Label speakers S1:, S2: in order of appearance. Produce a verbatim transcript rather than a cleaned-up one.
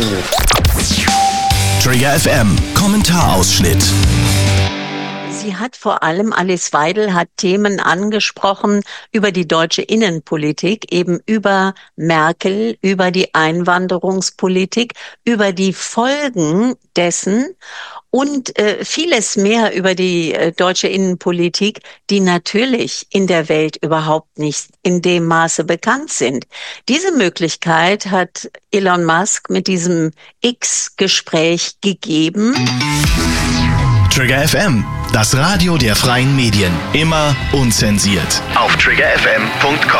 S1: Trigger F M, Kommentarausschnitt.
S2: Sie hat vor allem, Alice Weidel hat Themen angesprochen über die deutsche Innenpolitik, eben über Merkel, über die Einwanderungspolitik, über die Folgen dessen und äh, vieles mehr über die äh, deutsche Innenpolitik, die natürlich in der Welt überhaupt nicht in dem Maße bekannt sind. Diese Möglichkeit hat Elon Musk mit diesem X-Gespräch gegeben.
S1: Trigger F M, das Radio der freien Medien. Immer unzensiert. Auf trigger f m punkt com.